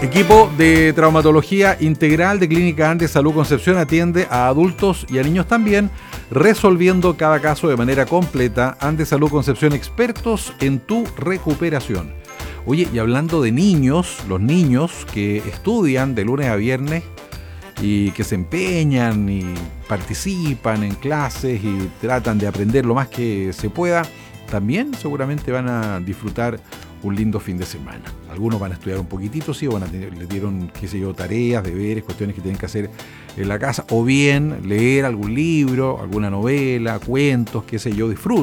Equipo de traumatología integral de Clínica Andes Salud Concepción atiende a adultos y a niños también, resolviendo cada caso de manera completa. Andes Salud Concepción, expertos en tu recuperación. Oye, y hablando de niños, los niños que estudian de lunes a viernes y que se empeñan y participan en clases y tratan de aprender lo más que se pueda, también seguramente van a disfrutar un lindo fin de semana. Algunos van a estudiar un poquitito, sí, o le dieron, qué sé yo, tareas, deberes, cuestiones que tienen que hacer en la casa, o bien leer algún libro, alguna novela, cuentos, qué sé yo, disfrutan.